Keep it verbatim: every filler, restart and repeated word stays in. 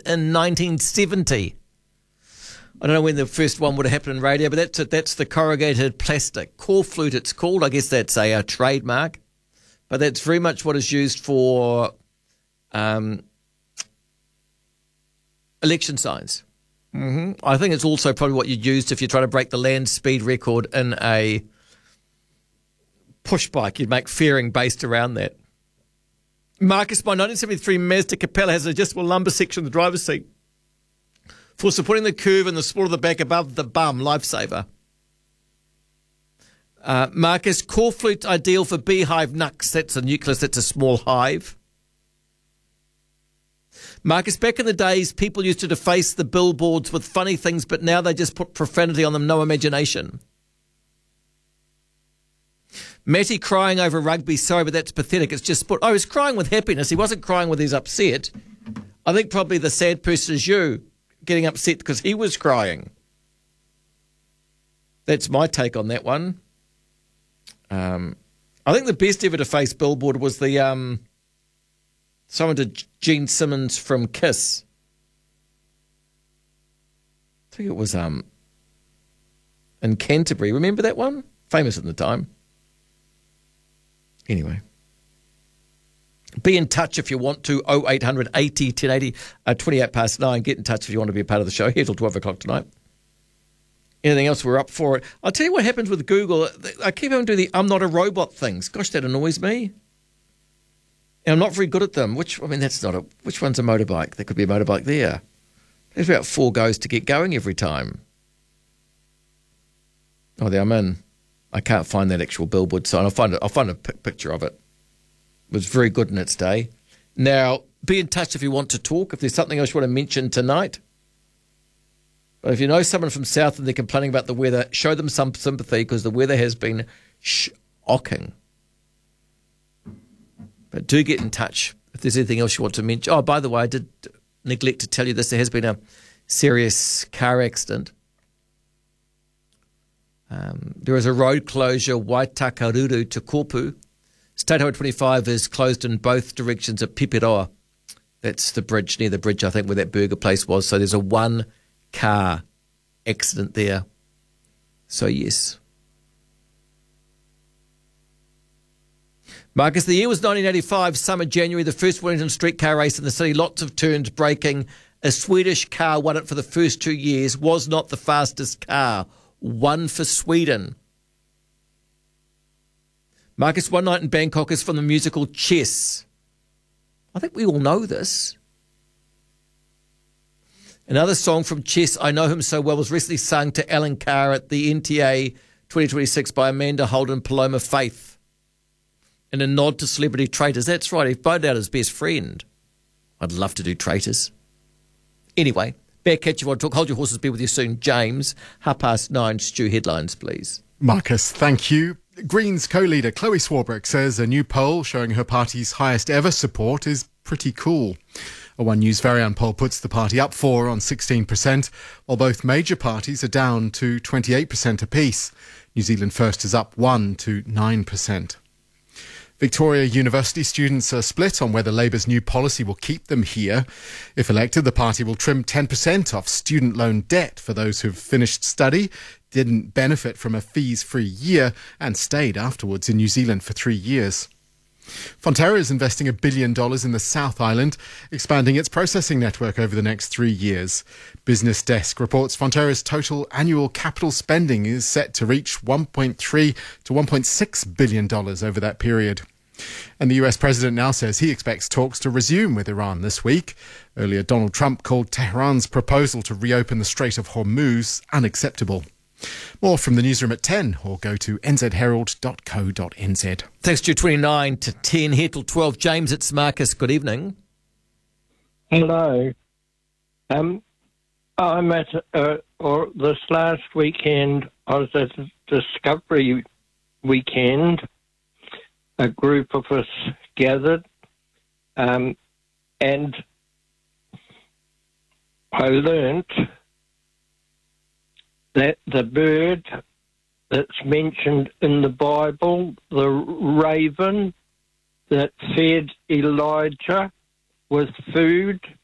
in nineteen seventy. I don't know when the first one would have happened in radio, but that's it. That's the corrugated plastic core flute, it's called. I guess that's a, a trademark. But that's very much what is used for um, election signs. Mm-hmm. I think it's also probably what you used if you're trying to break the land speed record in a push bike. You'd make fairing based around that. Marcus, my nineteen seventy-three Mazda Capella has an adjustable lumbar section in the driver's seat for supporting the curve and the support of the back above the bum. Lifesaver. Uh, Marcus, core flute ideal for beehive nucs. That's a nucleus, that's a small hive. Marcus, back in the days, people used to deface the billboards with funny things, but now they just put profanity on them, no imagination. Matty crying over rugby, sorry, but that's pathetic. It's just sport. Oh, he was crying with happiness. He wasn't crying with his upset. I think probably the sad person is you, getting upset because he was crying. That's my take on that one. Um, I think the best ever deface billboard was the... Um, Someone did Gene Simmons from Kiss. I think it was um in Canterbury. Remember that one? Famous at the time. Anyway. Be in touch if you want to. oh eight hundred eighty ten eighty, uh, twenty-eight past nine. Get in touch if you want to be a part of the show here till twelve o'clock tonight. Anything else, we're up for it. I'll tell you what happens with Google. I keep having to do the I'm not a robot things. Gosh, that annoys me. And I'm not very good at them. Which, I mean, that's not a, which one's a motorbike? There could be a motorbike there. There's about four goes to get going every time. Oh, there I'm in. I can't find that actual billboard sign. I'll find it. I'll find a p- picture of it. It was very good in its day. Now, be in touch if you want to talk. If there's something else you want to mention tonight. But if you know someone from South and they're complaining about the weather, show them some sympathy because the weather has been shocking. But do get in touch if there's anything else you want to mention. Oh, by the way, I did neglect to tell you this. There has been a serious car accident. Um, there is a road closure, Waitakaruru to Kopu. State Highway twenty-five is closed in both directions at Pipiroa. That's the bridge, near the bridge, I think, where that burger place was. So there's a one-car accident there. So, yes. Marcus, the year was nineteen eighty-five, summer, January, the first Wellington streetcar race in the city. Lots of turns, braking. A Swedish car won it for the first two years. Was not the fastest car. One for Sweden. Marcus, One Night in Bangkok is from the musical Chess. I think we all know this. Another song from Chess, I Know Him So Well, was recently sung to Alan Carr at the N T A twenty twenty-six by Amanda Holden Paloma Faith. In a nod to celebrity traitors. That's right, he phoned out his best friend. I'd love to do traitors. Anyway, back at you on Talk. Hold your horses, be with you soon. James, half past nine, Stu, headlines, please. Marcus, thank you. Greens co-leader Chloe Swarbrick says a new poll showing her party's highest ever support is pretty cool. A One News Varian poll puts the party up four on sixteen percent, while both major parties are down to twenty-eight percent apiece. New Zealand First is up one to nine percent. Victoria University students are split on whether Labour's new policy will keep them here. If elected, the party will trim ten percent off student loan debt for those who've finished study, didn't benefit from a fees-free year and stayed afterwards in New Zealand for three years. Fonterra is investing a billion dollars in the South Island, expanding its processing network over the next three years. Business Desk reports Fonterra's total annual capital spending is set to reach one point three to one point six billion dollars over that period. And the U S president now says he expects talks to resume with Iran this week. Earlier, Donald Trump called Tehran's proposal to reopen the Strait of Hormuz unacceptable. More from the newsroom at ten or go to n z herald dot co dot n z. Thanks to twenty-nine to ten, here till twelve. James, it's Marcus. Good evening. Hello. Um, I'm at, uh, or this last weekend, I was at Discovery Weekend. A group of us gathered, um, and I learnt that the bird that's mentioned in the Bible, the raven that fed Elijah with food